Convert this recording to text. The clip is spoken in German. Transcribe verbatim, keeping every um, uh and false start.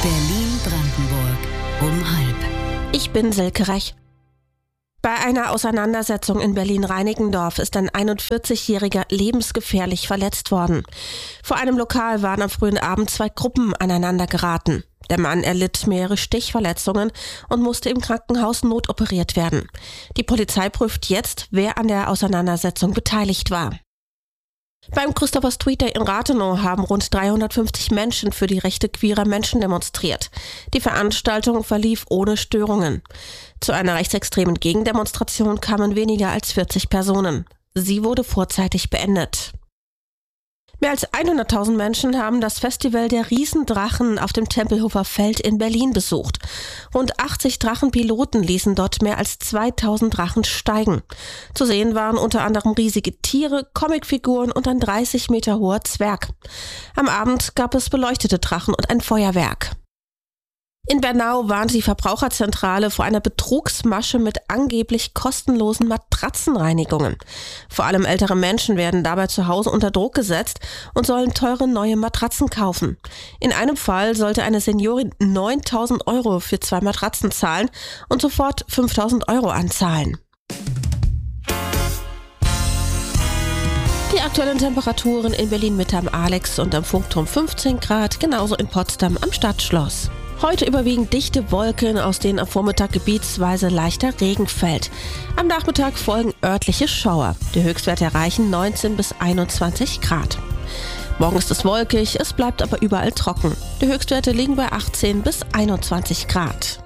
Berlin-Brandenburg um halb. Ich bin Silke Rech. Bei einer Auseinandersetzung in Berlin-Reinickendorf ist ein einundvierzigjähriger lebensgefährlich verletzt worden. Vor einem Lokal waren am frühen Abend zwei Gruppen aneinander geraten. Der Mann erlitt mehrere Stichverletzungen und musste im Krankenhaus notoperiert werden. Die Polizei prüft jetzt, wer an der Auseinandersetzung beteiligt war. Beim Christopher Street Day in Rathenow haben rund dreihundertfünfzig Menschen für die Rechte queerer Menschen demonstriert. Die Veranstaltung verlief ohne Störungen. Zu einer rechtsextremen Gegendemonstration kamen weniger als vierzig Personen. Sie wurde vorzeitig beendet. Mehr als hunderttausend Menschen haben das Festival der Riesendrachen auf dem Tempelhofer Feld in Berlin besucht. Rund achtzig Drachenpiloten ließen dort mehr als zweitausend Drachen steigen. Zu sehen waren unter anderem riesige Tiere, Comicfiguren und ein dreißig Meter hoher Zwerg. Am Abend gab es beleuchtete Drachen und ein Feuerwerk. In Bernau warnt die Verbraucherzentrale vor einer Betrugsmasche mit angeblich kostenlosen Matratzenreinigungen. Vor allem ältere Menschen werden dabei zu Hause unter Druck gesetzt und sollen teure neue Matratzen kaufen. In einem Fall sollte eine Seniorin neuntausend Euro für zwei Matratzen zahlen und sofort fünftausend Euro anzahlen. Die aktuellen Temperaturen in Berlin-Mitte am Alex und am Funkturm fünfzehn Grad, genauso in Potsdam am Stadtschloss. Heute überwiegend dichte Wolken, aus denen am Vormittag gebietsweise leichter Regen fällt. Am Nachmittag folgen örtliche Schauer. Die Höchstwerte erreichen neunzehn bis einundzwanzig Grad. Morgen ist es wolkig, es bleibt aber überall trocken. Die Höchstwerte liegen bei achtzehn bis einundzwanzig Grad.